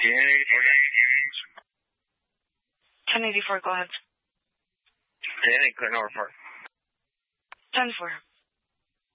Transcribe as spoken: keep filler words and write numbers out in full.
ten eighty-four. ten eighty-four, go ahead. ten eight, clear number four. ten four.